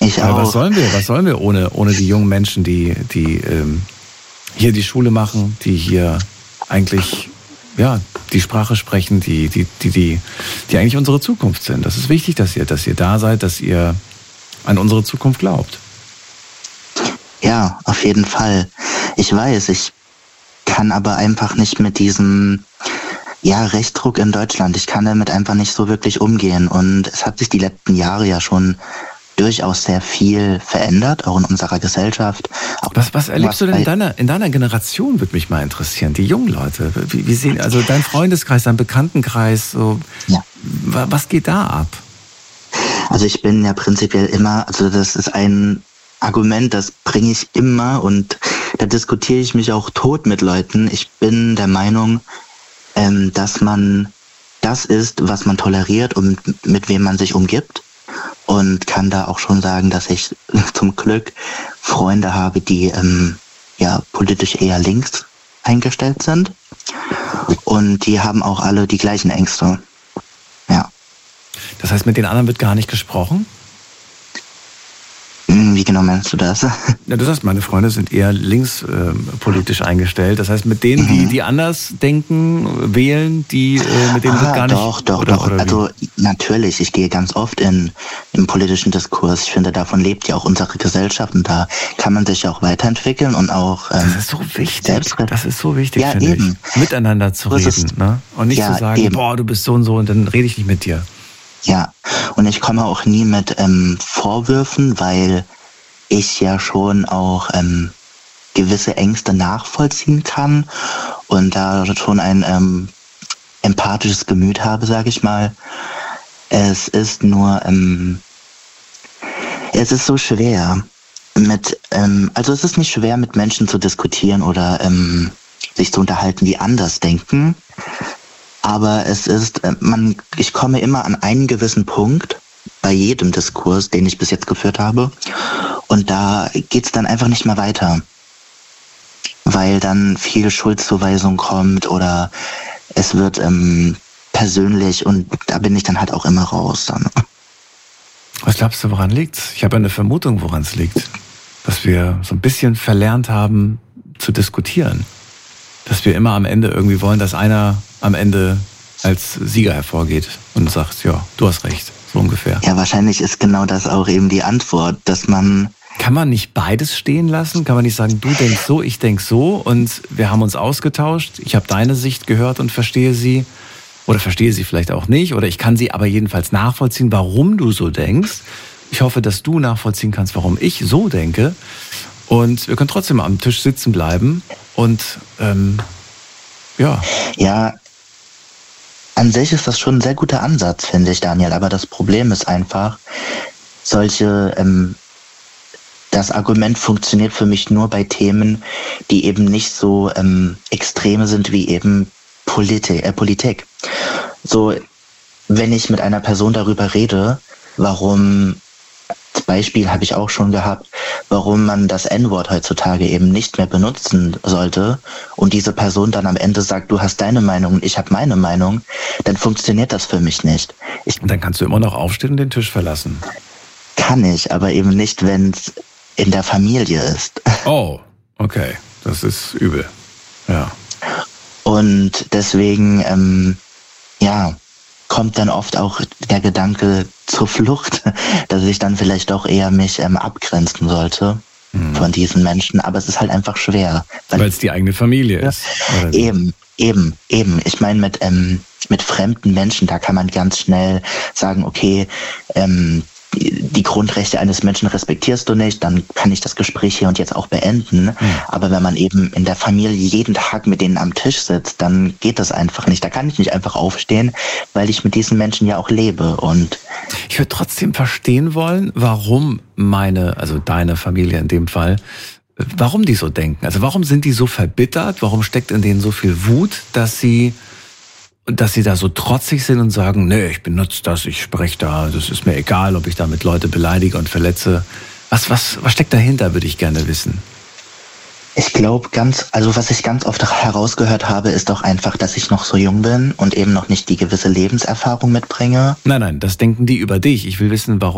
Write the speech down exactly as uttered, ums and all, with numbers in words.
Ich Aber auch. was sollen wir, was sollen wir ohne, ohne die jungen Menschen, die, die ähm, hier die Schule machen, die hier eigentlich ja, die Sprache sprechen, die, die, die, die, die eigentlich unsere Zukunft sind. Das ist wichtig, dass ihr, dass ihr da seid, dass ihr an unsere Zukunft glaubt. Ja, auf jeden Fall. Ich weiß, ich kann aber einfach nicht mit diesem ja, Rechtsruck in Deutschland. Ich kann damit einfach nicht so wirklich umgehen. Und es hat sich die letzten Jahre ja schon durchaus sehr viel verändert, auch in unserer Gesellschaft. Auch was, was erlebst was du denn in bei- deiner, in deiner Generation, würde mich mal interessieren, die jungen Leute. Wie, wie sehen, also dein Freundeskreis, dein Bekanntenkreis, so, Ja. wa- was geht da ab? Also ich bin ja prinzipiell immer, also das ist ein Argument, das bringe ich immer und da diskutiere ich mich auch tot mit Leuten. Ich bin der Meinung, ähm, dass man das ist, was man toleriert und mit wem man sich umgibt. Und kann da auch schon sagen, dass ich zum Glück Freunde habe, die ähm, ja politisch eher links eingestellt sind. Und die haben auch alle die gleichen Ängste. Ja. Das heißt, mit den anderen wird gar nicht gesprochen? Hm, Wie genau meinst du das? Ja, das heißt, meine Freunde sind eher linkspolitisch eingestellt. Das heißt, mit denen, die, die anders denken, wählen, die äh, mit denen ah, wird gar nicht... doch, doch, oder, doch. oder wie? Also natürlich, ich gehe ganz oft in im politischen Diskurs. Ich finde, davon lebt ja auch unsere Gesellschaft und da kann man sich ja auch weiterentwickeln und auch ähm, Das ist so wichtig. selbst- Das ist so wichtig, Ja, finde eben. ich. Miteinander zu Das reden. ist- Ne? Und nicht Ja, zu sagen, eben. boah, du bist so und so und dann rede ich nicht mit dir. Ja, und ich komme auch nie mit ähm, Vorwürfen, weil ich ja schon auch ähm, gewisse Ängste nachvollziehen kann und da schon ein ähm, empathisches Gemüt habe, sage ich mal. Es ist nur, ähm, es ist so schwer mit, ähm, also es ist nicht schwer mit Menschen zu diskutieren oder ähm, sich zu unterhalten, die anders denken. Aber es ist, äh, man, ich komme immer an einen gewissen Punkt bei jedem Diskurs, den ich bis jetzt geführt habe. Und da geht's dann einfach nicht mehr weiter. Weil dann viel Schuldzuweisung kommt oder es wird ähm, persönlich und da bin ich dann halt auch immer raus. Dann. Was glaubst du, woran liegt's? Ich habe eine Vermutung, woran es liegt. Dass wir so ein bisschen verlernt haben zu diskutieren. Dass wir immer am Ende irgendwie wollen, dass einer am Ende als Sieger hervorgeht und sagt, ja, du hast recht, so ungefähr. Ja, wahrscheinlich ist genau das auch eben die Antwort, dass man Kann man nicht beides stehen lassen? Kann man nicht sagen, du denkst so, ich denk so und wir haben uns ausgetauscht, ich habe deine Sicht gehört und verstehe sie oder verstehe sie vielleicht auch nicht oder ich kann sie aber jedenfalls nachvollziehen, warum du so denkst. Ich hoffe, dass du nachvollziehen kannst, warum ich so denke und wir können trotzdem am Tisch sitzen bleiben und ähm, ja. Ja, an sich ist das schon ein sehr guter Ansatz, finde ich, Daniel. Aber das Problem ist einfach, solche, ähm, das Argument funktioniert für mich nur bei Themen, die eben nicht so ähm, extreme sind wie eben Politi- äh, Politik. So, wenn ich mit einer Person darüber rede, warum, als Beispiel habe ich auch schon gehabt, warum man das En-Wort heutzutage eben nicht mehr benutzen sollte und diese Person dann am Ende sagt, du hast deine Meinung und ich habe meine Meinung, dann funktioniert das für mich nicht. Ich Und dann kannst du immer noch aufstehen und den Tisch verlassen. kann ich, aber eben nicht, wenn es in der Familie ist. Oh, okay, das ist übel. Ja. Und deswegen, ähm, ja, kommt dann oft auch der Gedanke zur Flucht, dass ich dann vielleicht doch eher mich ähm, abgrenzen sollte Mhm. von diesen Menschen. Aber es ist halt einfach schwer. Weil Weil es die eigene Familie ist. Oder wie? Eben, eben, eben. Ich meine, mit, ähm, mit fremden Menschen, da kann man ganz schnell sagen, okay, ähm, die die Grundrechte eines Menschen respektierst du nicht, dann kann ich das Gespräch hier und jetzt auch beenden. Mhm. Aber wenn man eben in der Familie jeden Tag mit denen am Tisch sitzt, dann geht das einfach nicht. Da kann ich nicht einfach aufstehen, weil ich mit diesen Menschen ja auch lebe. Und Ich würde trotzdem verstehen wollen, warum meine, also deine Familie in dem Fall, warum die so denken. Also warum sind die so verbittert? Warum steckt in denen so viel Wut, dass sie, dass sie da so trotzig sind und sagen, nee, ich benutze das, ich spreche da, das ist mir egal, ob ich damit Leute beleidige und verletze. Was, was, was steckt dahinter, würde ich gerne wissen. ich glaube ganz, also was ich ganz oft herausgehört habe, ist auch einfach, dass ich noch so jung bin und eben noch nicht die gewisse Lebenserfahrung mitbringe. Nein, nein, das denken die über dich. Ich will wissen, warum.